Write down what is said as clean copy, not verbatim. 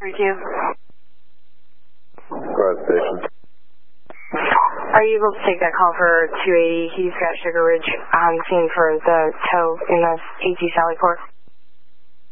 you. Garage station. Are you able to take that call for 280 Hughes at Sugar Ridge, scene for the tow in the AT Sally Port?